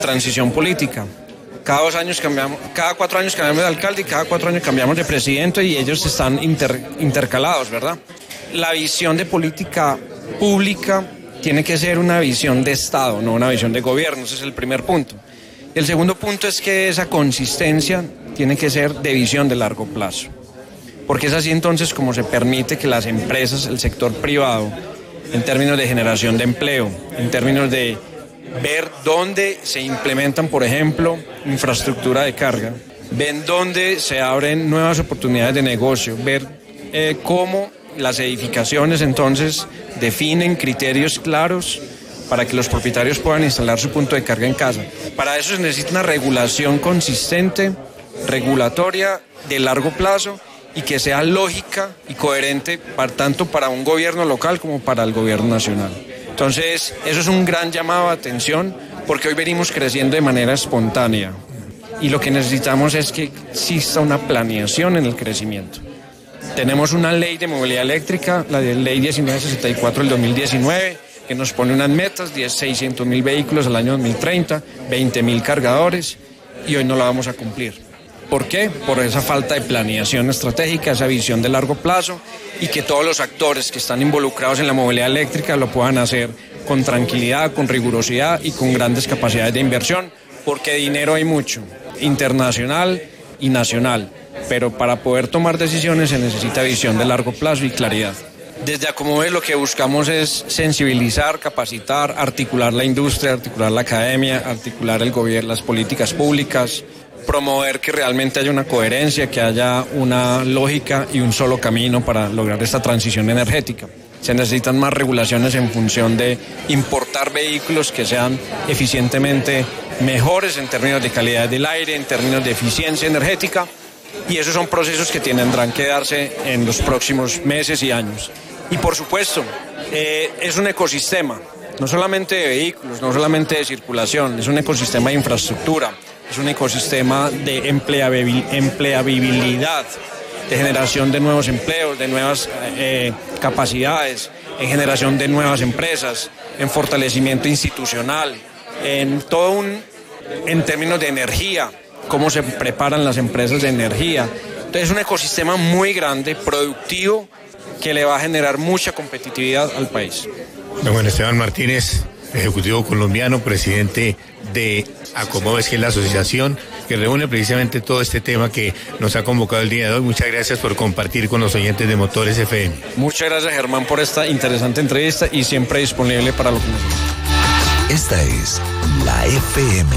transición política. Cada 4 años cambiamos de alcalde y cada 4 años cambiamos de presidente y ellos están intercalados, ¿verdad? La visión de política pública tiene que ser una visión de Estado, no una visión de gobierno, ese es el primer punto. El segundo punto es que esa consistencia tiene que ser de visión de largo plazo, porque es así entonces como se permite que las empresas, el sector privado, en términos de generación de empleo, en términos de ver dónde se implementan, por ejemplo, infraestructura de carga, ven dónde se abren nuevas oportunidades de negocio, ver cómo las edificaciones entonces definen criterios claros para que los propietarios puedan instalar su punto de carga en casa. Para eso se necesita una regulación consistente, regulatoria, de largo plazo y que sea lógica y coherente tanto para un gobierno local como para el gobierno nacional. Entonces, eso es un gran llamado de atención porque hoy venimos creciendo de manera espontánea y lo que necesitamos es que exista una planeación en el crecimiento. Tenemos una ley de movilidad eléctrica, la ley 1964 del 2019, que nos pone unas metas, 600.000 vehículos al año 2030, 20.000 cargadores y hoy no la vamos a cumplir. ¿Por qué? Por esa falta de planeación estratégica, esa visión de largo plazo y que todos los actores que están involucrados en la movilidad eléctrica lo puedan hacer con tranquilidad, con rigurosidad y con grandes capacidades de inversión, porque dinero hay mucho, internacional y nacional, pero para poder tomar decisiones se necesita visión de largo plazo y claridad. Desde Acomove lo que buscamos es sensibilizar, capacitar, articular la industria, articular la academia, articular el gobierno, las políticas públicas, promover que realmente haya una coherencia, que haya una lógica y un solo camino para lograr esta transición energética. Se necesitan más regulaciones en función de importar vehículos que sean eficientemente mejores en términos de calidad del aire, en términos de eficiencia energética, y esos son procesos que tendrán que darse en los próximos meses y años. Y por supuesto, es un ecosistema, no solamente de vehículos, no solamente de circulación, es un ecosistema de infraestructura. Es un ecosistema de empleabilidad, de generación de nuevos empleos, de nuevas capacidades, en generación de nuevas empresas, en fortalecimiento institucional, en términos de energía, cómo se preparan las empresas de energía. Entonces es un ecosistema muy grande, productivo, que le va a generar mucha competitividad al país. Don Juan Esteban Martínez, ejecutivo colombiano, presidente de Acomove, que es la asociación que reúne precisamente todo este tema que nos ha convocado el día de hoy. Muchas gracias por compartir con los oyentes de Motores FM. Muchas gracias, Germán, por esta interesante entrevista y siempre disponible para lo que necesiten. Esta es la FM.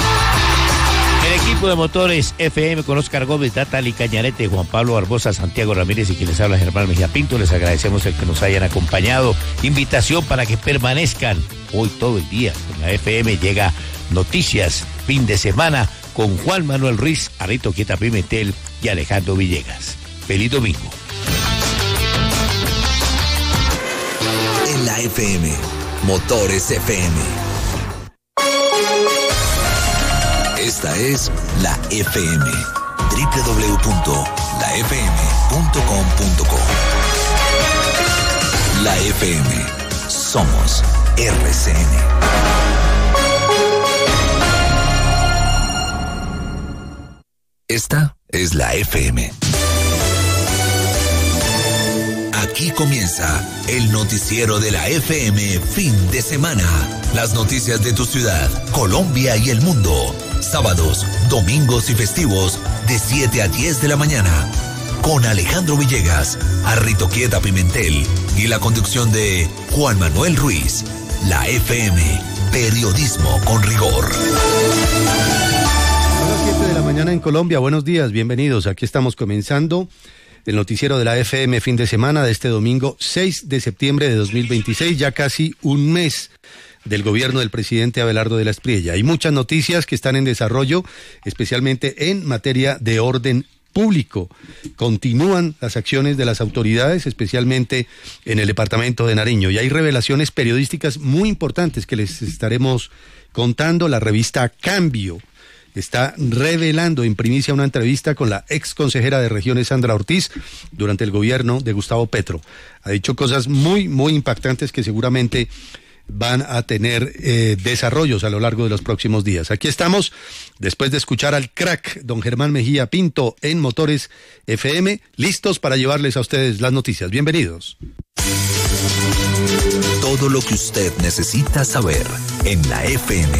El equipo de Motores FM con Oscar Gómez, Natalie Cañarete, Juan Pablo Barbosa, Santiago Ramírez y quien les habla, Germán Mejía Pinto. Les agradecemos el que nos hayan acompañado. Invitación para que permanezcan hoy todo el día con la FM. Llega Noticias Fin de Semana con Juan Manuel Ruiz, Arrito Quieta Pimentel y Alejandro Villegas. Feliz domingo. En la FM, Motores FM. Esta es la FM, www.lafm.com.co. La FM, somos RCN. Esta es la FM. Aquí comienza el noticiero de la FM Fin de Semana. Las noticias de tu ciudad, Colombia y el mundo. Sábados, domingos y festivos de 7 a 10 de la mañana. Con Alejandro Villegas, Arrito Quieta Pimentel y la conducción de Juan Manuel Ruiz. La FM, periodismo con rigor. A las 7 de la mañana en Colombia, buenos días, bienvenidos. Aquí estamos comenzando el noticiero de la FM Fin de Semana de este domingo 6 de septiembre de 2026, ya casi un mes del gobierno del presidente Abelardo de la Espriella. Hay muchas noticias que están en desarrollo, especialmente en materia de orden público. Continúan las acciones de las autoridades, especialmente en el departamento de Nariño, y hay revelaciones periodísticas muy importantes que les estaremos contando. La revista Cambio está revelando en primicia una entrevista con la ex consejera de Regiones, Sandra Ortiz, durante el gobierno de Gustavo Petro. Ha dicho cosas muy, muy impactantes que seguramente van a tener desarrollos a lo largo de los próximos días. Aquí estamos, después de escuchar al crack don Germán Mejía Pinto en Motores FM, listos para llevarles a ustedes las noticias. Bienvenidos. Todo lo que usted necesita saber en la FM.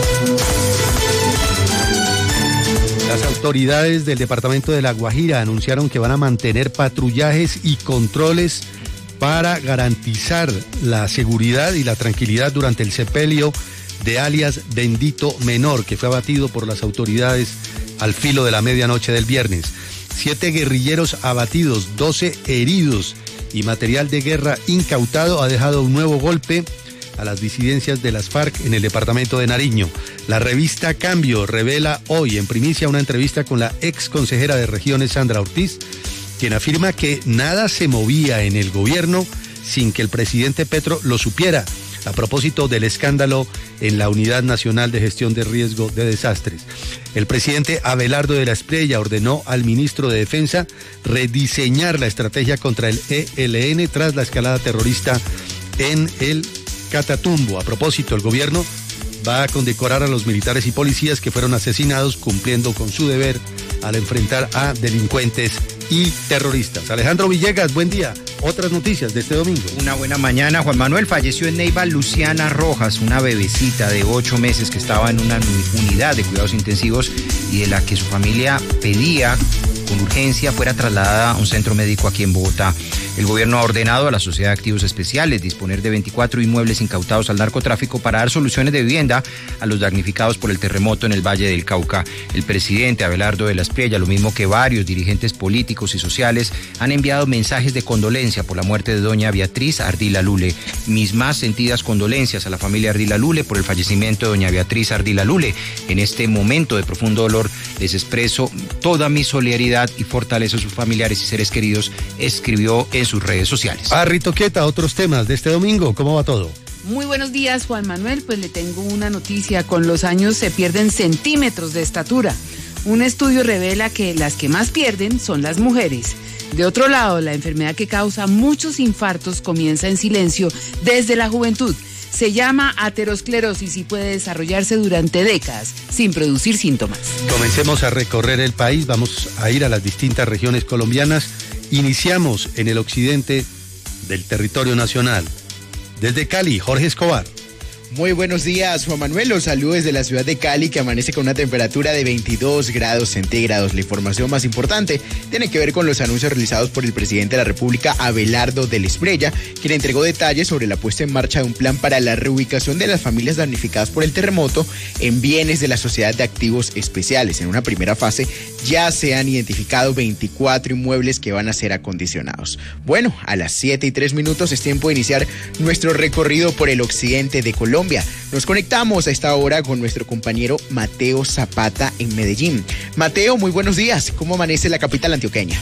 Las autoridades del departamento de La Guajira anunciaron que van a mantener patrullajes y controles para garantizar la seguridad y la tranquilidad durante el sepelio de alias Bendito Menor, que fue abatido por las autoridades al filo de la medianoche del viernes. 7 guerrilleros abatidos, 12 heridos y material de guerra incautado ha dejado un nuevo golpe a las disidencias de las FARC en el departamento de Nariño. La revista Cambio revela hoy en primicia una entrevista con la ex consejera de Regiones, Sandra Ortiz, quien afirma que nada se movía en el gobierno sin que el presidente Petro lo supiera, a propósito del escándalo en la Unidad Nacional de Gestión de Riesgo de Desastres. El presidente Abelardo de la Espriella ordenó al ministro de Defensa rediseñar la estrategia contra el ELN tras la escalada terrorista en el Catatumbo. A propósito, el gobierno va a condecorar a los militares y policías que fueron asesinados cumpliendo con su deber al enfrentar a delincuentes y terroristas. Alejandro Villegas, buen día. Otras noticias de este domingo. Una buena mañana. Juan Manuel, falleció en Neiva Luciana Rojas, una bebecita de 8 meses que estaba en una unidad de cuidados intensivos y de la que su familia pedía con urgencia fuera trasladada a un centro médico aquí en Bogotá. El gobierno ha ordenado a la Sociedad de Activos Especiales disponer de 24 inmuebles incautados al narcotráfico para dar soluciones de vivienda a los damnificados por el terremoto en el Valle del Cauca. El presidente Abelardo de la Espriella, lo mismo que varios dirigentes políticos y sociales, han enviado mensajes de condolencia por la muerte de doña Beatriz Ardila Lule. Mis más sentidas condolencias a la familia Ardila Lule por el fallecimiento de doña Beatriz Ardila Lule. En este momento de profundo dolor les expreso toda mi solidaridad y fortaleza a sus familiares y seres queridos, escribió en sus redes sociales. Rito Quieta, otros temas de este domingo, ¿cómo va todo? Muy buenos días, Juan Manuel. Pues le tengo una noticia. Con los años se pierden centímetros de estatura. Un estudio revela que las que más pierden son las mujeres. De otro lado, la enfermedad que causa muchos infartos comienza en silencio desde la juventud. Se llama aterosclerosis y puede desarrollarse durante décadas sin producir síntomas. Comencemos a recorrer el país, vamos a ir a las distintas regiones colombianas. Iniciamos en el occidente del territorio nacional. Desde Cali, Jorge Escobar. Muy buenos días, Juan Manuel. Los saludos desde la ciudad de Cali, que amanece con una temperatura de 22 grados centígrados. La información más importante tiene que ver con los anuncios realizados por el presidente de la República, Abelardo de la Espriella, quien entregó detalles sobre la puesta en marcha de un plan para la reubicación de las familias damnificadas por el terremoto en bienes de la Sociedad de Activos Especiales. En una primera fase ya se han identificado 24 inmuebles que van a ser acondicionados. Bueno, a las 7:03 es tiempo de iniciar nuestro recorrido por el occidente de Colombia. Nos conectamos a esta hora con nuestro compañero Mateo Zapata en Medellín. Mateo, muy buenos días. ¿Cómo amanece la capital antioqueña?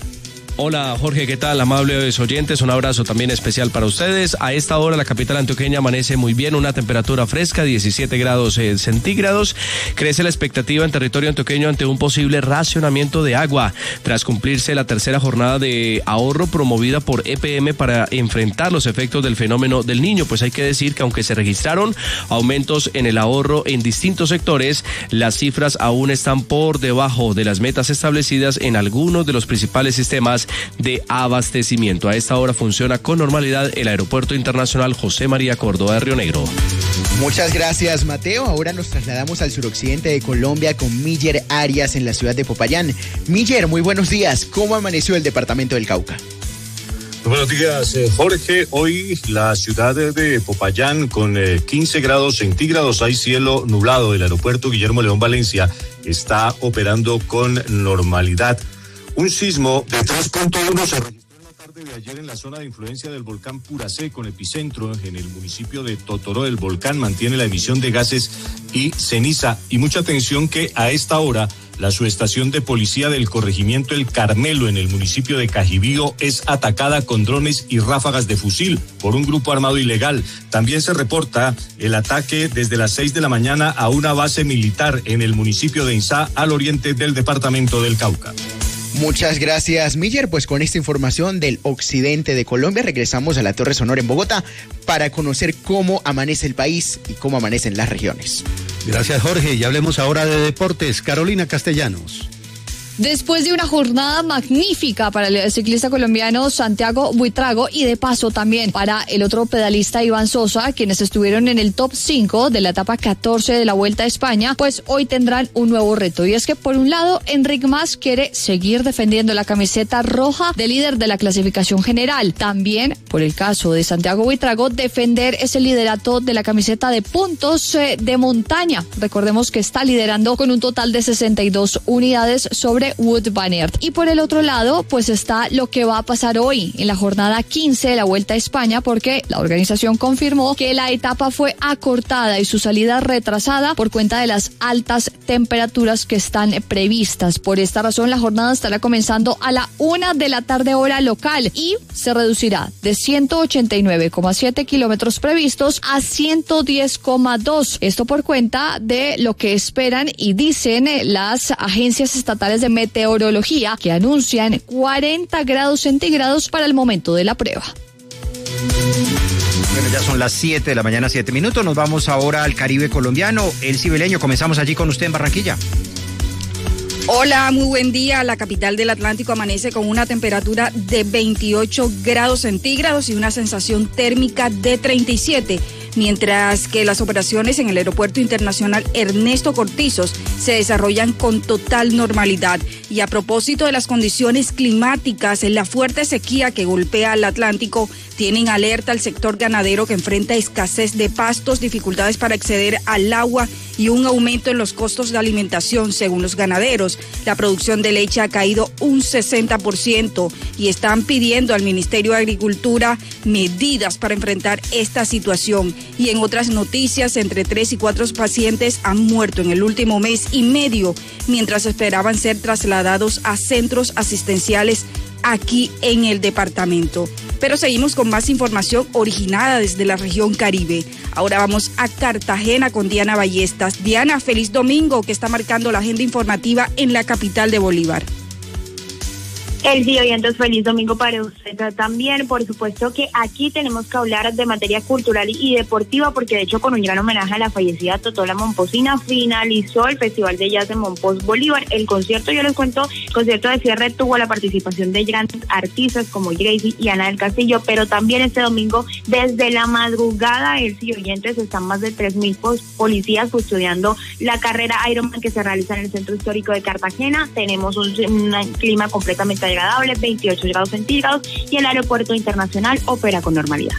Hola Jorge, ¿qué tal? Amables oyentes, un abrazo también especial para ustedes. A esta hora la capital antioqueña amanece muy bien, una temperatura fresca, 17 grados centígrados. Crece la expectativa en territorio antioqueño ante un posible racionamiento de agua, tras cumplirse la tercera jornada de ahorro promovida por EPM para enfrentar los efectos del fenómeno del Niño. Pues hay que decir que aunque se registraron aumentos en el ahorro en distintos sectores, las cifras aún están por debajo de las metas establecidas en algunos de los principales sistemas de abastecimiento. A esta hora funciona con normalidad el Aeropuerto Internacional José María Córdoba de Río Negro. Muchas gracias, Mateo. Ahora nos trasladamos al suroccidente de Colombia con Miller Arias en la ciudad de Popayán. Miller, muy buenos días. ¿Cómo amaneció el departamento del Cauca? Buenos días, Jorge. Hoy la ciudad de Popayán con 15 grados centígrados, hay cielo nublado. El aeropuerto Guillermo León Valencia está operando con normalidad. Un sismo de 3.1 se registró en la tarde de ayer en la zona de influencia del volcán Puracé, con epicentro en el municipio de Totoró. El volcán mantiene la emisión de gases y ceniza. Y mucha atención que a esta hora la subestación de policía del corregimiento El Carmelo en el municipio de Cajibío es atacada con drones y ráfagas de fusil por un grupo armado ilegal. También se reporta el ataque desde las 6 de la mañana a una base militar en el municipio de Insá, al oriente del departamento del Cauca. Muchas gracias, Miller. Pues con esta información del occidente de Colombia regresamos a la Torre Sonora en Bogotá para conocer cómo amanece el país y cómo amanecen las regiones. Gracias, Jorge. Y hablemos ahora de deportes. Carolina Castellanos. Después de una jornada magnífica para el ciclista colombiano Santiago Buitrago y de paso también para el otro pedalista Iván Sosa, quienes estuvieron en el top 5 de la etapa 14 de la Vuelta a España, pues hoy tendrán un nuevo reto. Y es que por un lado, Enric Mas quiere seguir defendiendo la camiseta roja de líder de la clasificación general. También, por el caso de Santiago Buitrago, defender ese liderato de la camiseta de puntos de montaña. Recordemos que está liderando con un total de 62 unidades sobre Wout van Aert. Y por el otro lado, pues está lo que va a pasar hoy en la jornada 15 de la Vuelta a España, porque la organización confirmó que la etapa fue acortada y su salida retrasada por cuenta de las altas temperaturas que están previstas. Por esta razón, la jornada estará comenzando a la 1 de la tarde hora local y se reducirá de 189,7 kilómetros previstos a 110,2. Esto por cuenta de lo que esperan y dicen las agencias estatales de meteorología, que anuncian 40 grados centígrados para el momento de la prueba. Bueno, ya son las 7 de la mañana, 7 minutos. Nos vamos ahora al Caribe colombiano. El Cibeleño, comenzamos allí con usted en Barranquilla. Hola, muy buen día. La capital del Atlántico amanece con una temperatura de 28 grados centígrados y una sensación térmica de 37. Mientras que las operaciones en el Aeropuerto Internacional Ernesto Cortizos se desarrollan con total normalidad. Y a propósito de las condiciones climáticas, la fuerte sequía que golpea al Atlántico tiene en alerta al sector ganadero, que enfrenta escasez de pastos, dificultades para acceder al agua y un aumento en los costos de alimentación. Según los ganaderos, la producción de leche ha caído un 60% y están pidiendo al Ministerio de Agricultura medidas para enfrentar esta situación. Y en otras noticias, entre 3 y 4 pacientes han muerto en el último mes y medio mientras esperaban ser trasladados a centros asistenciales aquí en el departamento. Pero seguimos con más información originada desde la región Caribe. Ahora vamos a Cartagena con Diana Ballestas. Diana, feliz domingo, que está marcando la agenda informativa en la capital de Bolívar. Sí, oyentes, feliz domingo para usted también. Por supuesto que aquí tenemos que hablar de materia cultural y deportiva, porque de hecho con un gran homenaje a la fallecida Totola Momposina finalizó el Festival de Jazz de Mompos Bolívar. El concierto, yo les cuento, el concierto de cierre tuvo la participación de grandes artistas como Gracie y Ana del Castillo, pero también este domingo desde la madrugada, sí, oyentes, están más de 3,000 policías custodiando la carrera Ironman que se realiza en el Centro Histórico de Cartagena. Tenemos un clima completamente agradable, 28 grados centígrados, y el aeropuerto internacional opera con normalidad.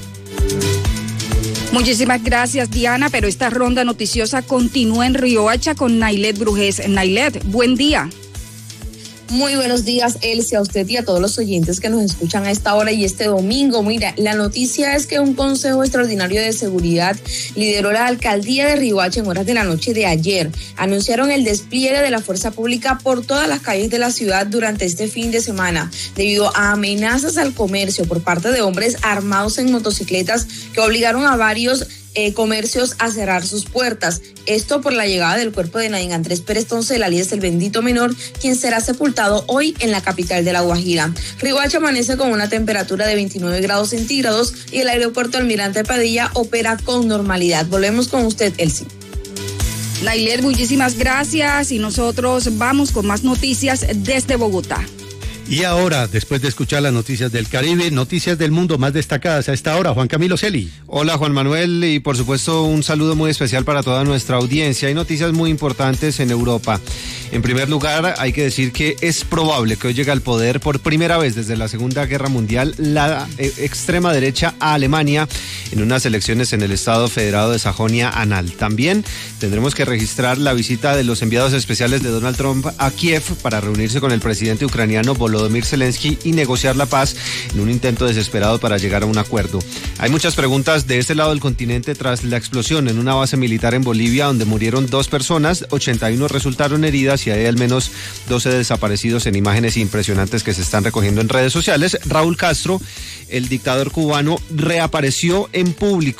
Muchísimas gracias, Diana, pero esta ronda noticiosa continúa en Riohacha con Nailet Brujés. Nailet, buen día. Muy buenos días, Elsie, a usted y a todos los oyentes que nos escuchan a esta hora y este domingo. Mira, la noticia es que un Consejo Extraordinario de Seguridad lideró la alcaldía de Riohacha en horas de la noche de ayer. Anunciaron el despliegue de la fuerza pública por todas las calles de la ciudad durante este fin de semana, debido a amenazas al comercio por parte de hombres armados en motocicletas que obligaron a varios comercios a cerrar sus puertas. Esto por la llegada del cuerpo de Nain Andrés Pérez Toncel, alias el Bendito Menor, quien será sepultado hoy en la capital de La Guajira. Riohacha amanece con una temperatura de 29 grados centígrados y el aeropuerto Almirante Padilla opera con normalidad. Volvemos con usted, Elsie. Nailet, muchísimas gracias y nosotros vamos con más noticias desde Bogotá. Y ahora, después de escuchar las noticias del Caribe, noticias del mundo más destacadas a esta hora, Juan Camilo Celi. Hola, Juan Manuel, y por supuesto un saludo muy especial para toda nuestra audiencia. Hay noticias muy importantes en Europa. En primer lugar, hay que decir que es probable que hoy llegue al poder por primera vez desde la Segunda Guerra Mundial la extrema derecha a Alemania en unas elecciones en el Estado Federado de Sajonia-Anhalt. También tendremos que registrar la visita de los enviados especiales de Donald Trump a Kiev para reunirse con el presidente ucraniano Volodymyr Zelensky y negociar la paz en un intento desesperado para llegar a un acuerdo. Hay muchas preguntas de este lado del continente tras la explosión en una base militar en Bolivia donde murieron 2 personas, 81 resultaron heridas y hay al menos 12 desaparecidos en imágenes impresionantes que se están recogiendo en redes sociales. Raúl Castro, el dictador cubano, reapareció en público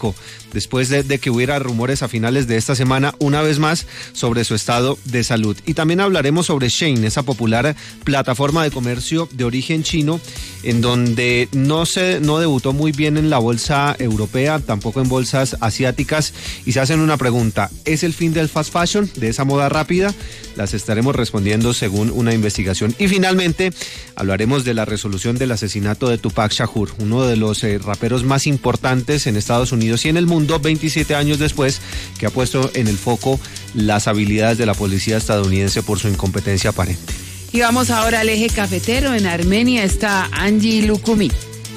después de que hubiera rumores a finales de esta semana, una vez más, sobre su estado de salud. Y también hablaremos sobre Shein, esa popular plataforma de comercio de origen chino, en donde no debutó muy bien en la bolsa europea, tampoco en bolsas asiáticas, y se hacen una pregunta: ¿es el fin del fast fashion, de esa moda rápida? Las estaremos respondiendo según una investigación. Y finalmente hablaremos de la resolución del asesinato de Tupac Shakur, uno de los raperos más importantes en Estados Unidos y en el mundo, 27 años después, que ha puesto en el foco las habilidades de la policía estadounidense por su incompetencia aparente. Y vamos ahora al eje cafetero. En Armenia está Angie Lukumi.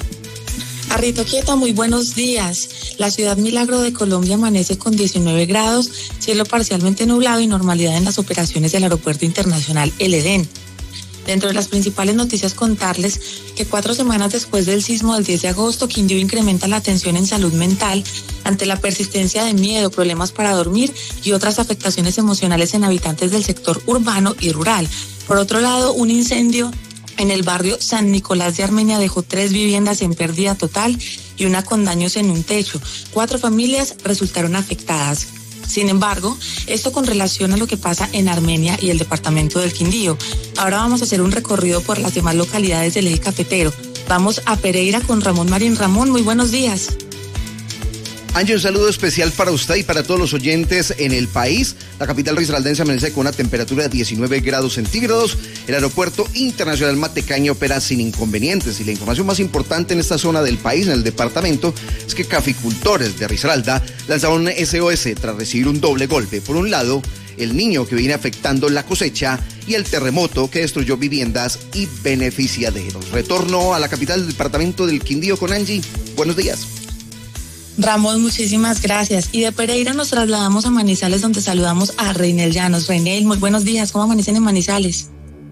Arrito Quieta, muy buenos días. La ciudad milagro de Colombia amanece con 19 grados, cielo parcialmente nublado y normalidad en las operaciones del Aeropuerto Internacional El Edén. Dentro de las principales noticias, contarles que 4 semanas después del sismo del 10 de agosto, Quindío incrementa la atención en salud mental ante la persistencia de miedo, problemas para dormir y otras afectaciones emocionales en habitantes del sector urbano y rural. Por otro lado, un incendio en el barrio San Nicolás de Armenia dejó 3 viviendas en pérdida total y una con daños en un techo. 4 familias resultaron afectadas. Sin embargo, esto con relación a lo que pasa en Armenia y el departamento del Quindío. Ahora vamos a hacer un recorrido por las demás localidades del eje cafetero. Vamos a Pereira con Ramón Marín. Ramón, muy buenos días. Angie, un saludo especial para usted y para todos los oyentes en el país. La capital risaraldense amanece con una temperatura de 19 grados centígrados. El aeropuerto internacional Matecaña opera sin inconvenientes. Y la información más importante en esta zona del país, en el departamento, es que caficultores de Risaralda lanzaron un SOS tras recibir un doble golpe. Por un lado, el niño que viene afectando la cosecha y el terremoto que destruyó viviendas y beneficiaderos. Retorno a la capital del departamento del Quindío con Angie. Buenos días. Ramón, muchísimas gracias. Y de Pereira nos trasladamos a Manizales, donde saludamos a Reinel Llanos. Reinel, muy buenos días. ¿Cómo amanecen en Manizales?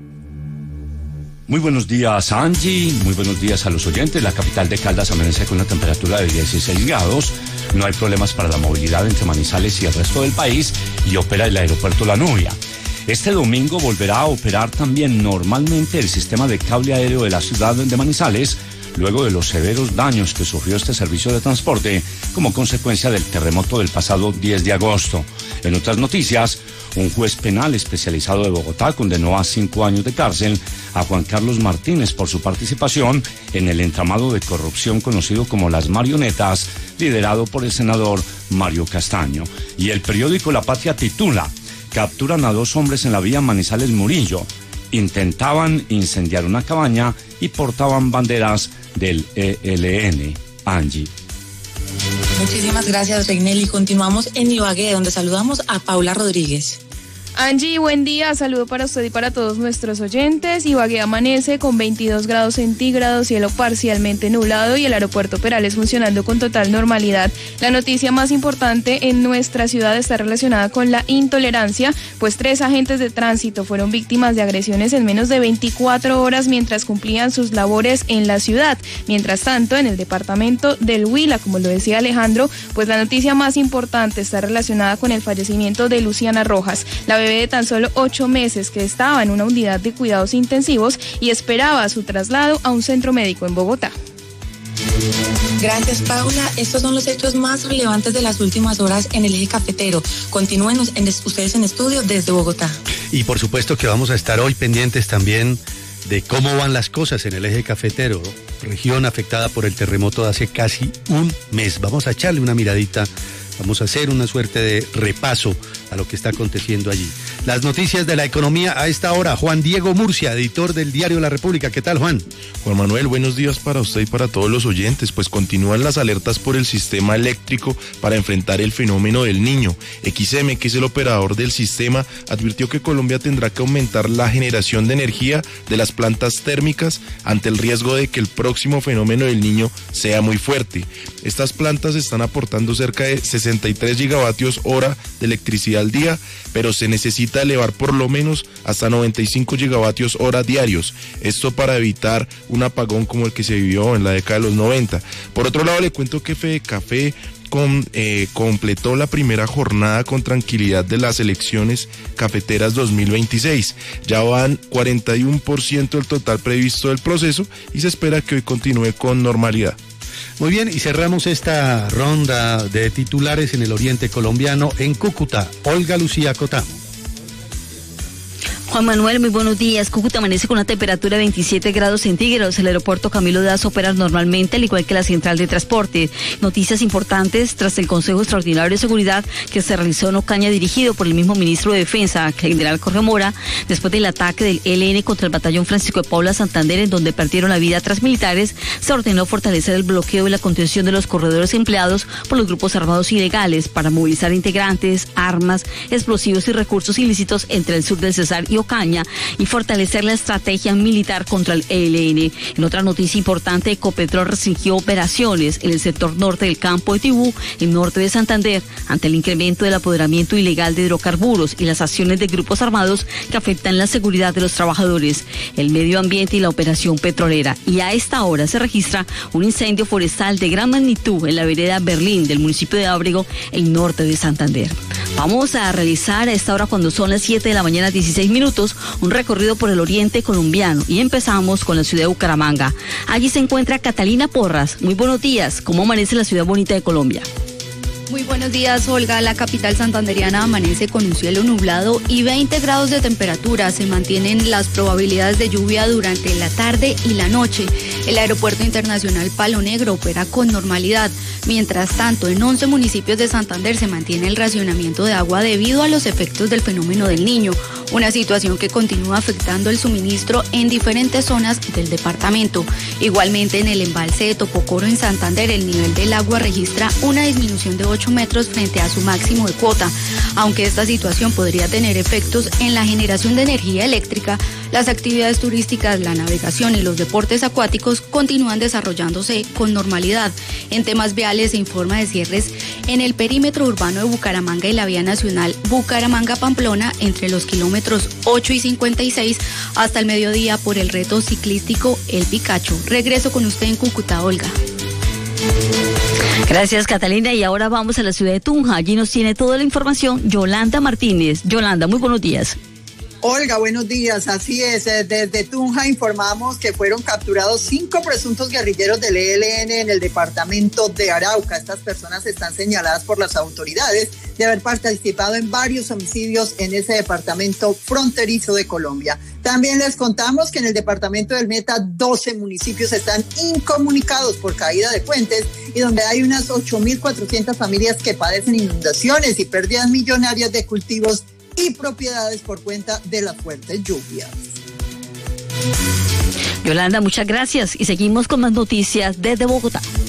Muy buenos días, Angie. Muy buenos días a los oyentes. La capital de Caldas amanece con una temperatura de 16 grados. No hay problemas para la movilidad entre Manizales y el resto del país y opera el aeropuerto La Nubia. Este domingo volverá a operar también normalmente el sistema de cable aéreo de la ciudad de Manizales, luego de los severos daños que sufrió este servicio de transporte como consecuencia del terremoto del pasado 10 de agosto. En otras noticias, un juez penal especializado de Bogotá condenó a 5 años de cárcel a Juan Carlos Martínez por su participación en el entramado de corrupción conocido como Las Marionetas, liderado por el senador Mario Castaño. Y el periódico La Patria titula: capturan a 2 hombres en la vía Manizales-Murillo. Intentaban incendiar una cabaña y portaban banderas del ELN. Angie. Muchísimas gracias, Reinel. Y continuamos en Ibagué, donde saludamos a Paula Rodríguez. Angie, buen día, saludo para usted y para todos nuestros oyentes. Ibagué amanece con 22 grados centígrados, cielo parcialmente nublado y el aeropuerto Perales funcionando con total normalidad. La noticia más importante en nuestra ciudad está relacionada con la intolerancia, pues 3 agentes de tránsito fueron víctimas de agresiones en menos de 24 horas mientras cumplían sus labores en la ciudad. Mientras tanto, en el departamento del Huila, como lo decía Alejandro, pues la noticia más importante está relacionada con el fallecimiento de Luciana Rojas, la bebé de tan solo 8 meses que estaba en una unidad de cuidados intensivos y esperaba su traslado a un centro médico en Bogotá. Gracias, Paula. Estos son los hechos más relevantes de las últimas horas en el eje cafetero. Continúen ustedes en estudio desde Bogotá. Y por supuesto que vamos a estar hoy pendientes también de cómo van las cosas en el eje cafetero, región afectada por el terremoto de hace casi un mes. Vamos a echarle una miradita. Vamos a hacer una suerte de repaso a lo que está aconteciendo allí. Las noticias de la economía a esta hora. Juan Diego Murcia, editor del diario La República. ¿Qué tal, Juan? Juan Manuel, buenos días para usted y para todos los oyentes. Pues continúan las alertas por el sistema eléctrico para enfrentar el fenómeno del Niño. XM, que es el operador del sistema, advirtió que Colombia tendrá que aumentar la generación de energía de las plantas térmicas ante el riesgo de que el próximo fenómeno del Niño sea muy fuerte. Estas plantas están aportando cerca de 63 gigavatios hora de electricidad al día, pero se necesita elevar por lo menos hasta 95 gigavatios hora diarios. Esto para evitar un apagón como el que se vivió en la década de los 90. Por otro lado, le cuento que FEDECAFE completó la primera jornada con tranquilidad de las elecciones cafeteras 2026. Ya van 41% del total previsto del proceso y se espera que hoy continúe con normalidad. Muy bien, y cerramos esta ronda de titulares en el oriente colombiano en Cúcuta. Olga Lucía Cotamo. Juan Manuel, muy buenos días. Cúcuta amanece con una temperatura de 27 grados centígrados. El aeropuerto Camilo Daza opera normalmente, al igual que la central de transporte. Noticias importantes tras el Consejo Extraordinario de Seguridad que se realizó en Ocaña, dirigido por el mismo ministro de Defensa, general Jorge Mora, después del ataque del ELN contra el batallón Francisco de Paula Santander, en donde perdieron la vida 3 militares. Se ordenó fortalecer el bloqueo y la contención de los corredores empleados por los grupos armados ilegales para movilizar integrantes, armas, explosivos y recursos ilícitos entre el sur del Cesar y Ocaña, y fortalecer la estrategia militar contra el ELN. En otra noticia importante, Ecopetrol restringió operaciones en el sector norte del campo de Tibú, en norte de Santander, ante el incremento del apoderamiento ilegal de hidrocarburos y las acciones de grupos armados que afectan la seguridad de los trabajadores, el medio ambiente y la operación petrolera. Y a esta hora se registra un incendio forestal de gran magnitud en la vereda Berlín del municipio de Ábrego, en norte de Santander. Vamos a realizar a esta hora, cuando son las 7 de la mañana 16 minutos, un recorrido por el oriente colombiano, y empezamos con la ciudad de Bucaramanga. Allí se encuentra Catalina Porras. Muy buenos días. ¿Cómo amanece la ciudad bonita de Colombia? Muy buenos días, Olga. La capital santanderiana amanece con un cielo nublado y 20 grados de temperatura. Se mantienen las probabilidades de lluvia durante la tarde y la noche. El aeropuerto internacional Palo Negro opera con normalidad. Mientras tanto, en 11 municipios de Santander se mantiene el racionamiento de agua debido a los efectos del fenómeno del Niño, una situación que continúa afectando el suministro en diferentes zonas del departamento. Igualmente, en el embalse de Topocoro en Santander, el nivel del agua registra una disminución de 8 metros frente a su máximo de cuota. Aunque esta situación podría tener efectos en la generación de energía eléctrica, las actividades turísticas, la navegación y los deportes acuáticos continúan desarrollándose con normalidad. En temas viales se informa de cierres en el perímetro urbano de Bucaramanga y la vía nacional Bucaramanga-Pamplona entre los kilómetros 8 y 56 hasta el mediodía por el reto ciclístico El Picacho. Regreso con usted en Cúcuta, Olga. Gracias, Catalina. Y ahora vamos a la ciudad de Tunja. Allí nos tiene toda la información Yolanda Martínez. Yolanda, muy buenos días. Olga, buenos días. Así es, desde Tunja informamos que fueron capturados 5 presuntos guerrilleros del ELN en el departamento de Arauca. Estas personas están señaladas por las autoridades de haber participado en varios homicidios en ese departamento fronterizo de Colombia. También les contamos que en el departamento del Meta 12 municipios están incomunicados por caída de puentes y donde hay unas 8.400 familias que padecen inundaciones y pérdidas millonarias de cultivos y propiedades por cuenta de las fuertes lluvias. Yolanda, muchas gracias y seguimos con más noticias desde Bogotá.